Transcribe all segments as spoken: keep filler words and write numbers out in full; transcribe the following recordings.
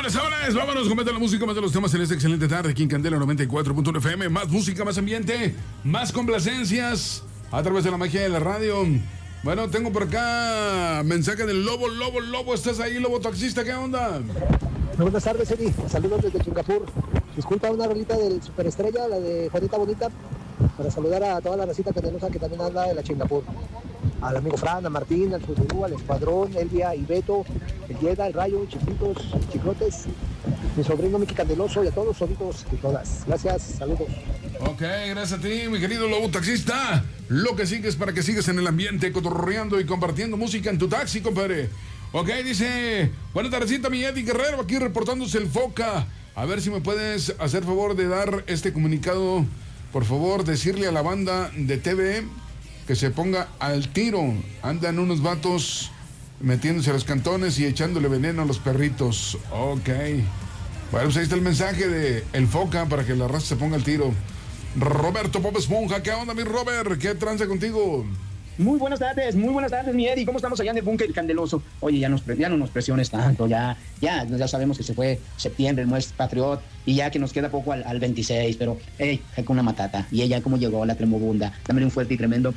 Sobres, sobres, vámonos, comenta la música, más de los temas en esta excelente tarde aquí en Candela noventa y cuatro punto uno F M. Más música, más ambiente, más complacencias a través de la magia de la radio. Bueno, tengo por acá mensaje del Lobo, Lobo, Lobo, ¿estás ahí, Lobo taxista? ¿Qué onda? Buenas tardes, Eddie. Saludos desde Singapur. Disculpa una rolita del Superestrella, la de Juanita Bonita, para saludar a toda la racita candelosa que también anda de la Singapur. Al amigo Fran, a Martín, al Futuro, al Escuadrón, Elvia y Beto, el Yeda, el Rayo, Chiquitos, Chiclotes, mi sobrino Miki Candeloso y a todos los sobrinos y todas. Gracias, saludos. Ok, gracias a ti, mi querido Lobo taxista. Lo que sigues para que sigas en el ambiente, cotorreando y compartiendo música en tu taxi, compadre. Ok, dice, buena tardecita, mi Eddie Guerrero, aquí reportándose el Foca. A ver si me puedes hacer favor de dar este comunicado. Por favor, decirle a la banda de T V que se ponga al tiro. Andan unos vatos metiéndose a los cantones y echándole veneno a los perritos. Ok. Bueno, pues ahí está el mensaje de el Foca para que la raza se ponga al tiro. Roberto Pop Esponja, ¿qué onda, mi Robert? ¿Qué tranza contigo? Muy buenas tardes, muy buenas tardes, mi Eddie. ¿Cómo estamos allá en el búnker candeloso? Oye, ya, nos, ya no nos presiones tanto, ya, ya, ya sabemos que se fue septiembre, el mes patriot, y ya que nos queda poco al, al veintiséis, pero, hey, con una matata. Y ella, ¿cómo llegó? La tremobunda. Dame un fuerte y tremendo.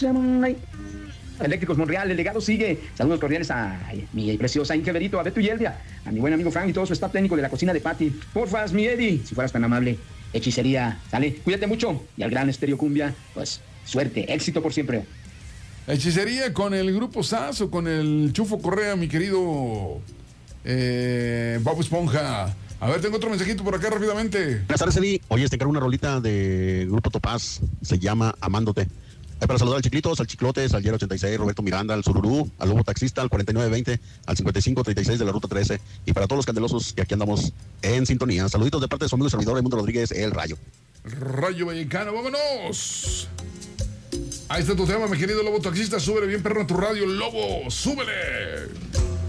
Eléctricos Monreal, el legado sigue. Saludos cordiales a mi preciosa Ingeberito, a Beto y Elvia, a mi buen amigo Frank y todo su staff técnico de la cocina de Patty. Porfas, mi Eddie, si fueras tan amable. Hechicería, ¿sale? Cuídate mucho. Y al gran Estéreo Cumbia, pues, suerte, éxito por siempre. Hechicería con el grupo S A S o con el Chufo Correa, mi querido eh, Bob Esponja. A ver, tengo otro mensajito por acá rápidamente. Buenas tardes, Eddie. Oye, te encargo una rolita de Grupo Topaz. Se llama Amándote. Hay para saludar al Chiclitos, al Chiclotes, al Yero ochenta y seis, Roberto Miranda, al Sururú, al Lobo Taxista, al cuarenta y nueve veinte, al cincuenta y cinco treinta y seis de la Ruta trece. Y para todos los candelosos que aquí andamos en sintonía. Saluditos de parte de su amigo y servidor Raimundo Rodríguez, El Rayo. Rayo Vallecano, vámonos. Ahí está tu tema, mi querido Lobo taxista. Súbele bien, perro, a tu radio, Lobo. Súbele.